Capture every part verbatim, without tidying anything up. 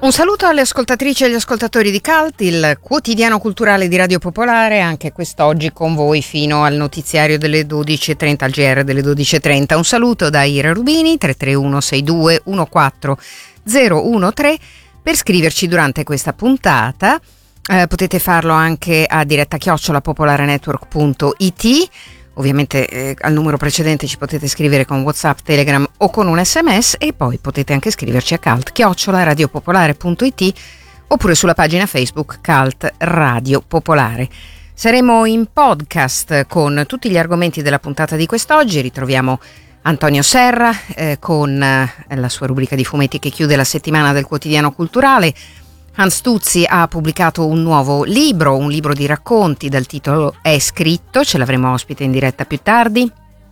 Un saluto alle ascoltatrici e agli ascoltatori di Cult, il quotidiano culturale di Radio Popolare, anche quest'oggi con voi fino al notiziario delle dodici e trenta, al G R delle dodici e trenta. Un saluto da Ira Rubini, tre tre uno sei due uno quattro zero uno tre, per scriverci durante questa puntata. Eh, potete farlo anche a diretta chiocciola popolarenetwork punto it. Ovviamente eh, al numero precedente ci potete scrivere con WhatsApp, Telegram o con un sms, e poi potete anche scriverci a cult chiocciola radiopopolare punto it oppure sulla pagina Facebook Cult Radio Popolare. Saremo in podcast con tutti gli argomenti della puntata di quest'oggi. Ritroviamo Antonio Serra eh, con eh, la sua rubrica di fumetti che chiude la settimana del quotidiano culturale. Hans Tuzzi ha pubblicato un nuovo libro, un libro di racconti dal titolo È scritto, ce l'avremo ospite in diretta più tardi.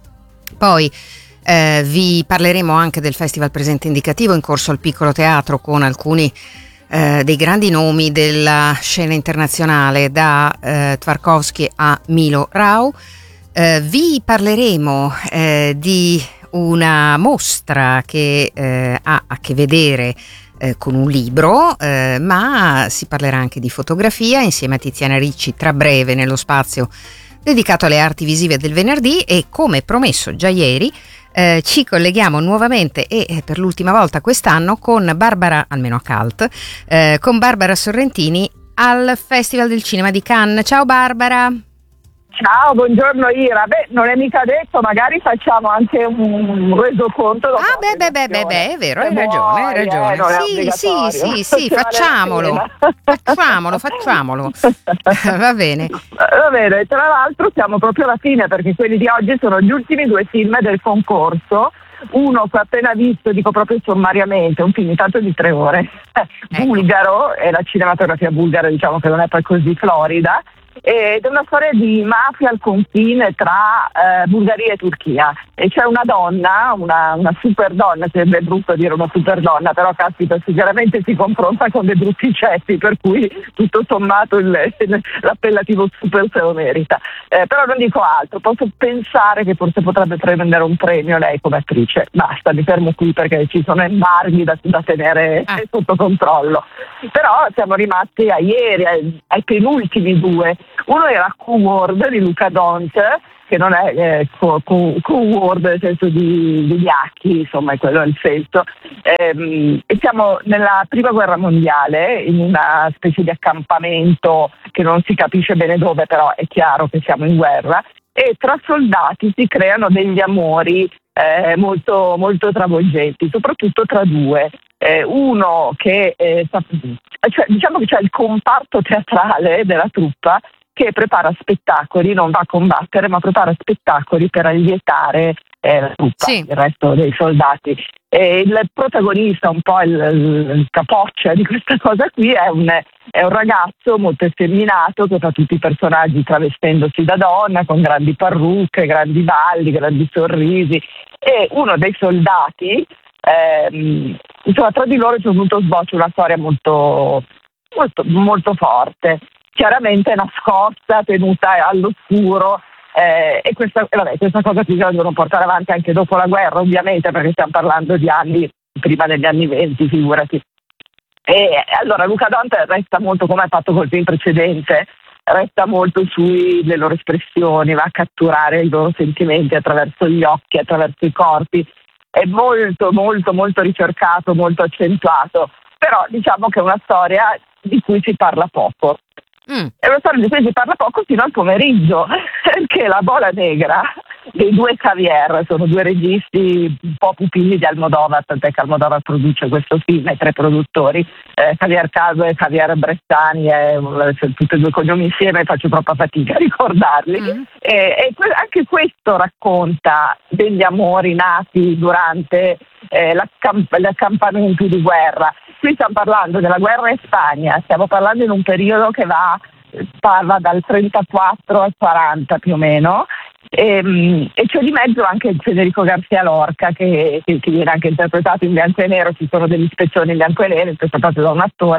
Poi eh, vi parleremo anche del Festival Presente Indicativo in corso al Piccolo Teatro, con alcuni eh, dei grandi nomi della scena internazionale, da eh, Tchaikovsky a Milo Rau. Eh, vi parleremo eh, di una mostra che eh, ha a che vedere Eh, con un libro, eh, ma si parlerà anche di fotografia insieme a Tiziana Ricci tra breve nello spazio dedicato alle arti visive del venerdì. E come promesso già ieri eh, ci colleghiamo nuovamente e eh, per l'ultima volta quest'anno con Barbara, almeno a Cult, eh, con Barbara Sorrentini al Festival del Cinema di Cannes. Ciao Barbara. Ciao, buongiorno Ira. Beh, non è mica detto, magari facciamo anche un resoconto. Ah, beh, beh, beh, beh, beh, è vero, hai ragione, hai ragione. Eh, sì, sì, sì, sì, facciamolo, facciamolo, facciamolo. Va bene. Va bene, tra l'altro siamo proprio alla fine, perché quelli di oggi sono gli ultimi due film del concorso. Uno che ho appena visto, dico proprio sommariamente, un film intanto di tre ore, ecco. Bulgaro, e la cinematografia bulgara diciamo che non è poi così florida, ed è una storia di mafia al confine tra eh, Bulgaria e Turchia, e c'è una donna, una, una super donna, sembra brutto dire una super donna, però caspita, sicuramente si confronta con dei brutti ceppi, per cui tutto sommato il, l'appellativo super se lo merita. Eh, però non dico altro, posso pensare che forse potrebbe prendere un premio lei come attrice. Basta, mi fermo qui perché ci sono embarghi da, da tenere ah. sotto controllo. Però siamo rimasti a ieri, ai, ai penultimi due. Uno era Q-Word di Luca Dante, che non è eh, Q-Word nel senso di, di gnacchi, insomma è quello il senso. Ehm, e siamo nella prima guerra mondiale, in una specie di accampamento che non si capisce bene dove, però è chiaro che siamo in guerra, e tra soldati si creano degli amori eh, molto, molto travolgenti, soprattutto tra due. Eh, uno che eh, cioè, diciamo che c'è il comparto teatrale della truppa che prepara spettacoli, non va a combattere, ma prepara spettacoli per allietare eh, la truppa, sì. Il resto dei soldati. E il protagonista, un po' il, il capoccia di questa cosa qui, è un, è un ragazzo molto effeminato che fa tutti i personaggi travestendosi da donna, con grandi parrucche, grandi balli, grandi sorrisi. E uno dei soldati, ehm, insomma, tra di loro c'è venuto sboccio una storia molto, molto, molto forte, chiaramente nascosta, tenuta all'oscuro, eh, e questa, vabbè, questa cosa qui la devono portare avanti anche dopo la guerra, ovviamente, perché stiamo parlando di anni prima degli anni venti, figurati. E allora Luca Dante resta molto, come ha fatto col film precedente, resta molto sulle loro espressioni, va a catturare i loro sentimenti attraverso gli occhi, attraverso i corpi. È molto, molto, molto ricercato, molto accentuato, però diciamo che è una storia di cui si parla poco. Mm. È una storia di cui si parla poco fino al pomeriggio, perché La Bola Negra dei due Javier, sono due registi un po' pupilli di Almodovar, tant'è che Almodovar produce questo film, i tre produttori, eh, Javier Caso e Javier Bressani, eh, tutti e due cognomi insieme, faccio troppa fatica a ricordarli. Mm. E, e anche questo racconta degli amori nati durante eh, l'accamp- l'accampamento di guerra. Qui stiamo parlando della guerra in Spagna, stiamo parlando in un periodo che va, parla dal trentaquattro al quaranta più o meno, e, e c'è di mezzo anche Federico García Lorca che, che, che viene anche interpretato in bianco e nero, ci sono degli spezzoni in bianco e nero interpretati da un attore,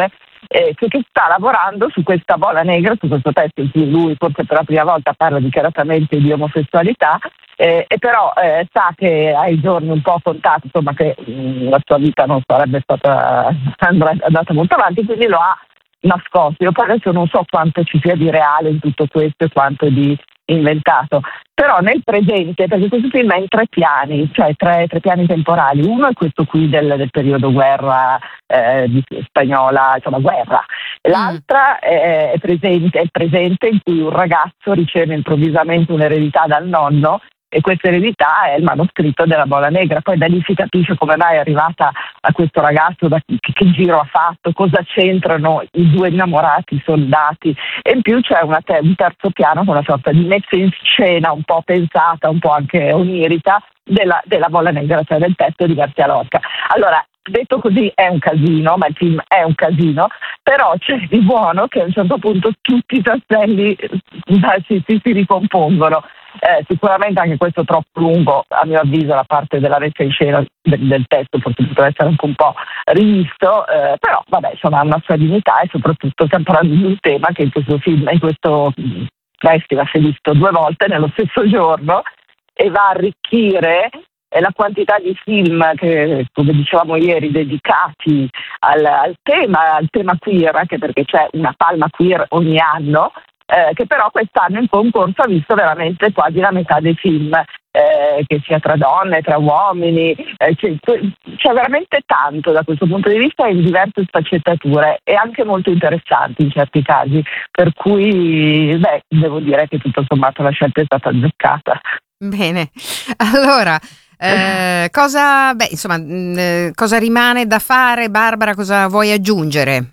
eh, che, che sta lavorando su questa bola negra, su questo testo in cui lui forse per la prima volta parla dichiaratamente di omosessualità, eh, e però eh, sa che ha i giorni un po' contati, insomma che mh, la sua vita non sarebbe stata andata molto avanti, quindi lo ha nascosto. Io poi adesso non so quanto ci sia di reale in tutto questo e quanto di inventato, però nel presente, perché questo film è in tre piani, cioè tre, tre piani temporali. Uno è questo qui del, del periodo guerra eh, di, spagnola, insomma guerra. L'altra è, è, presente, è il presente in cui un ragazzo riceve improvvisamente un'eredità dal nonno, e questa eredità è il manoscritto della bola negra. Poi da lì si capisce come mai è arrivata a questo ragazzo, da che, che giro ha fatto, cosa c'entrano i due innamorati soldati, e in più c'è una te- un terzo piano con una sorta di messa in scena un po' pensata, un po' anche onirica della, della bola negra, cioè del testo di García Lorca. Allora, detto così è un casino, ma il film è un casino, però c'è di buono che a un certo punto tutti i tasselli eh, si, si, si ricompongono. Eh, sicuramente anche questo è troppo lungo, a mio avviso, la parte della messa in scena del, del testo forse potrebbe essere anche un po' rivisto, eh, però vabbè, insomma ha una sua dignità, e soprattutto stiamo parlando di un tema che in questo film, in questo festival si è visto due volte nello stesso giorno, e va a arricchire eh, la quantità di film che, come dicevamo ieri, dedicati al, al tema, al tema queer, anche perché c'è una palma queer ogni anno. Eh, che però quest'anno in concorso ha visto veramente quasi la metà dei film, eh, che sia tra donne, tra uomini, eh, c'è, c'è veramente tanto da questo punto di vista, in diverse sfaccettature e anche molto interessanti in certi casi, per cui beh, devo dire che tutto sommato la scelta è stata azzeccata. Bene, allora eh, cosa, beh, insomma, mh, cosa rimane da fare, Barbara? Cosa vuoi aggiungere?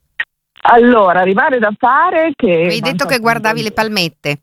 Allora, rimane da fare che... Hai detto che guardavi le palmette.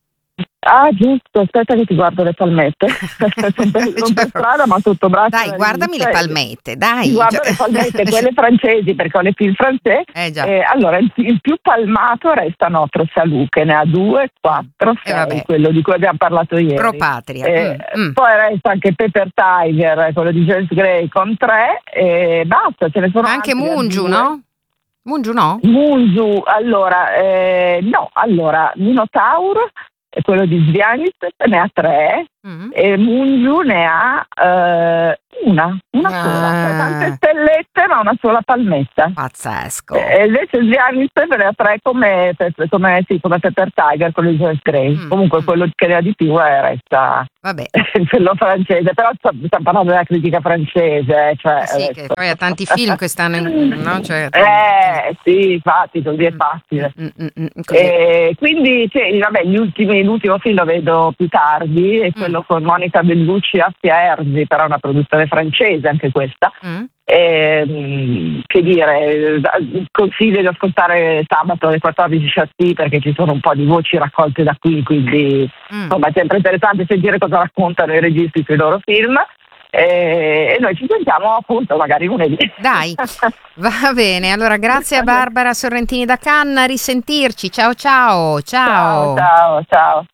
Ah, giusto, aspetta che ti guardo le palmette. Non per, non per strada, ma sotto braccio. Dai, guardami le palmette, dai. Guardo le palmette, quelle francesi, perché ho le film francesi. Eh, già. Eh, allora, il, il più palmato resta Notre Salù, che ne ha due, quattro, sei, eh, quello di cui abbiamo parlato ieri. Pro Patria. Eh, mm, mm. Poi resta anche Pepper Tiger, quello di James Gray, con tre, e basta, ce ne sono anche Mungiu, no? Mungiu no? Mungiu, allora, eh, no, allora, Minotaur, è quello di Zviagnis, ne ha tre, mm. e Mungiu ne ha eh, una, una ah. sola, cioè tante stellette ma una sola palmetta. Pazzesco. E invece Zviagnis ne ha tre come, come, sì, come Pepper Tiger, quello di Joyce Gray. Mm. Comunque mm. quello che ne ha di più è resta... Vabbè. quello francese, però stiamo parlando della critica francese, cioè, eh sì, che poi ha tanti film che stanno in, no? Cioè, eh sì, infatti così è facile. Mm, mm, mm, e quindi sì, vabbè, gli ultimi, l'ultimo film lo vedo più tardi, è quello mm. con Monica Bellucci e Assia Erzi, però una produzione francese anche questa. Mm. E, che dire, consiglio di ascoltare sabato alle quattordici Chassis, perché ci sono un po' di voci raccolte da qui, quindi mm. insomma è sempre interessante sentire cosa raccontano i registi sui loro film, e, e noi ci sentiamo appunto magari lunedì. Dai, va bene, allora grazie a Barbara Sorrentini da Cannes, a risentirci, ciao ciao ciao ciao ciao, ciao.